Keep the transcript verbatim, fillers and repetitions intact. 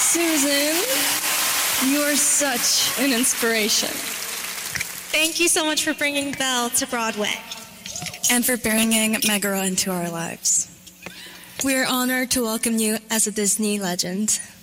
Susan, you're such an inspiration. Thank you so much for bringing Belle to Broadway. And for bringing Megara into our lives. We are honored to welcome you as a Disney legend.